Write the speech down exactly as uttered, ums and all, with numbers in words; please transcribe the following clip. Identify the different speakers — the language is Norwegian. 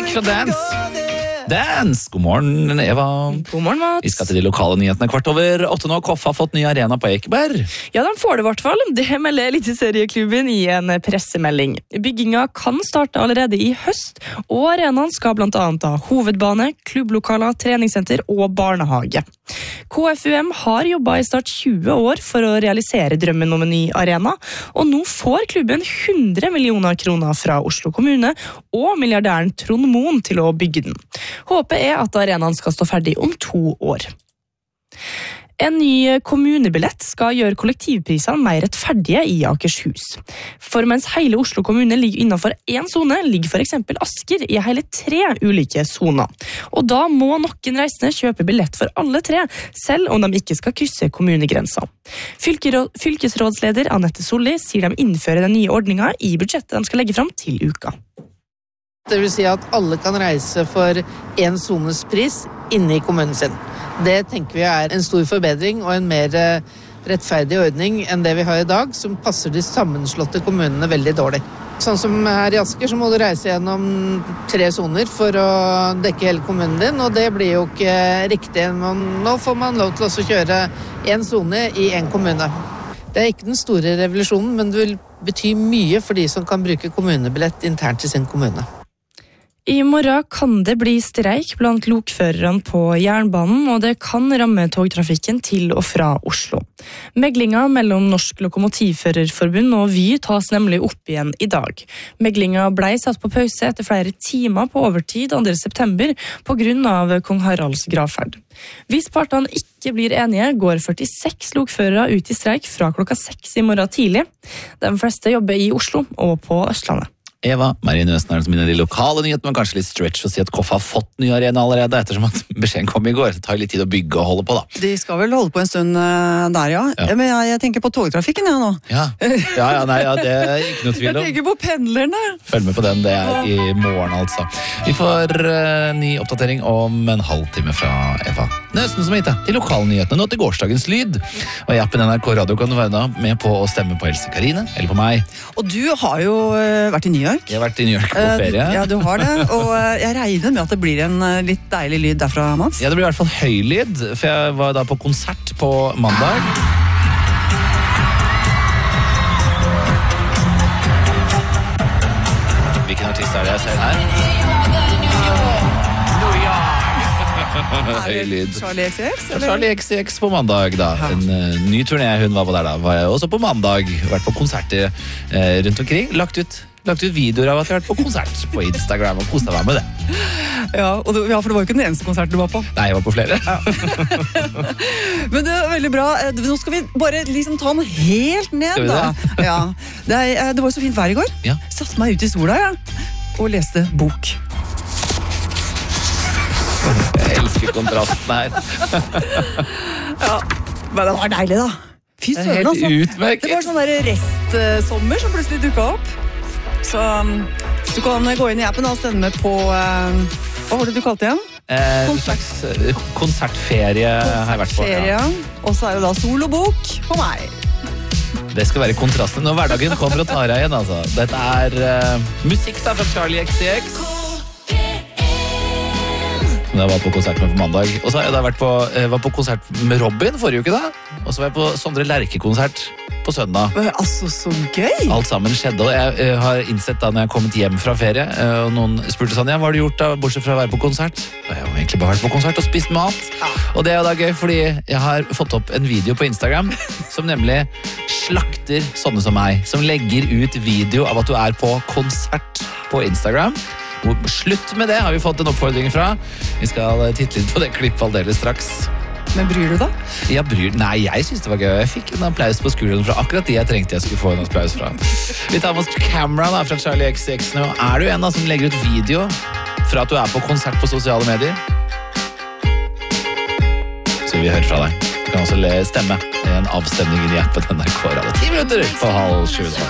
Speaker 1: musikk fra Dance. Dance! God morgen, Eva.
Speaker 2: God morgen, Mats.
Speaker 1: Vi skal til de lokale nyhetene kvart over åtte nå. Koffa har fått ny arena på Ekeberg.
Speaker 2: Ja, de får det i hvert fall. Det melder Eliteserieklubben i en pressemelding. Bygginga kan starte allerede i høst, og arenaen skal blant annet ha hovedbane, klubblokaler, treningssenter og barnehage. K F U M har jobbet i snart tjue år for å realisere drømmen om en ny arena, og nå får klubben hundre millioner kroner fra Oslo kommune og milliardæren Trond Moen til å bygge den. Håpet er at arenaen skal stå ferdig om to år. En ny kommunebillett skal gjøre kollektivprisene mer rettferdige i Akershus. For mens hele Oslo kommune ligger innenfor én zone, ligger for eksempel Asker i hele tre ulike zoner. Og da må noen reisende kjøpe billett for alle tre, selv om de ikke skal krysse kommunegrenser. Fylkesrådsleder Annette Solli sier de innfører den nye ordningen i budsjettet de skal legge fram til uka.
Speaker 3: Det vil si at alle kan reise for en zones pris inne i kommunen sin. Det tenker vi er en stor forbedring og en mer rettferdig ordning enn det vi har i dag, som passer de sammenslåtte kommunene veldig dårlig. Sånn som her i Asker så må du reise gjennom tre zoner for å dekke hele kommunen din, og det blir jo ikke riktig. Nå får man lov til å kjøre en zone i en kommune. Det er ikke den store revolusjonen, men det vil bety mye for de som kan bruke kommunebillett internt i sin kommune.
Speaker 2: I morgen kan det bli streik blant lokførerne på jernbanen, og det kan ramme togtrafikken til og fra Oslo. Meglinga mellom Norsk Lokomotivførerforbund og Vy tas nemlig opp igjen i dag. Meglinga ble satt på pause etter flere timer på overtid andre september på grunn av kong Haralds gravferd. Hvis partene ikke blir enige, går førtiseks lokførere ut i streik fra klokka seks i morgen tidlig. De fleste jobber i Oslo og på Østlandet.
Speaker 1: Eva, Marie Nøsen er som inne i de lokale nyhetene, men kanskje litt stretch å si at Koffa har fått ny arena allerede, ettersom at beskjeden kom i går. Det tar litt tid å bygge og holde på, da.
Speaker 4: De skal vel holde på en stund der, ja. ja. Men jeg, jeg tenker på togtrafikken, jeg ja, nå.
Speaker 1: Ja, ja, ja, nei, ja, det er ikke noe tvil om.
Speaker 4: Jeg tenker på pendlerne.
Speaker 1: Følg med på den, det er i morgen, altså. Vi får uh, ny oppdatering om en halvtime fra Eva Nøsen som heter de lokale nyhetene nå til gårsdagens lyd. Og i appen N R K Radio kan du være med på å stemme på Else Karine, eller på meg.
Speaker 4: Og du har jo uh, vært i New York.
Speaker 1: Jeg har vært i New York på ferie.
Speaker 4: Ja, du har det. Og jeg regner med at det blir en litt deilig lyd derfra, Mats.
Speaker 1: Ja, det blir i hvert fall høylyd, for jeg var da på konsert på mandag. Hvilken artist er det jeg ser her? Høylyd.
Speaker 4: Charlie X C X?
Speaker 1: Eller? Charlie X C X på mandag, da. En uh, ny turné hun var på der, da. Var jeg også på mandag. Vært på konserter uh, rundt omkring. Lagt ut, lagt ut videoer av at jeg har vært på konsert på Instagram og koset meg med det.
Speaker 4: Ja, og du, ja, for det var jo ikke den eneste konserten du var på.
Speaker 1: Nei, jeg var på flere.
Speaker 4: Ja. Men det er veldig bra. Nå skal vi bare liksom ta den helt ned, da. Ja. Det, er, det var jo så fint vær i går.
Speaker 1: Ja.
Speaker 4: Satt meg ut i sola, ja. Og leste bok.
Speaker 1: Jeg elsker kontrasten her.
Speaker 4: Ja, men det var deilig da. Fy søren, altså.
Speaker 1: Utmerket.
Speaker 4: Det var sånn der restsommer som plutselig dukket opp. Så du kan gå inn i appen og stemme på, uh, hva var det du kalte igjen?
Speaker 1: Eh, Konsert. slags konsertferie har jeg vært på.
Speaker 4: Ja. Og så er det da solobok på meg.
Speaker 1: Det skal være kontrasten når hverdagen kommer og tar deg igjen, altså. Dette er uh, musikk da fra Charlie X C X. Jeg var på konsert med på mandag. Og så har jeg da vært på, var på konsert med Robin forrige uke da. Og så var jeg på Sondre Lerche-konsert på søndag.
Speaker 4: Altså, så gøy!
Speaker 1: Alt sammen skjedde, og jeg, jeg har innsett da når jeg har kommet hjem fra ferie, og noen spurte sånn, ja, hva har du gjort da, bortsett fra å være på konsert? Og jeg har jo egentlig bare vært på konsert og spist mat. Ja. Og det er jo da gøy, fordi jeg har fått opp en video på Instagram, som nemlig slakter sånne som meg, som legger ut video av at du er på konsert på Instagram. Slutt med det, har vi fått en oppfordring fra. Vi skal titte litt på det klippet aldeles straks.
Speaker 4: Men bryr du da?
Speaker 1: Ja, bryr. Nei, jeg synes det var gøy. Jeg fikk en applaus på skulderen fra akkurat de jeg trengte jeg skulle få en applaus fra. Vi tar med oss Cameron da, fra Charlie X C X nå. Er du en da som legger ut video fra at du er på konsert på sosiale medier? Så vi hører fra deg. Du kan også stemme i en avstemning i appen N R K Radio. Ti minutter på halv sju da.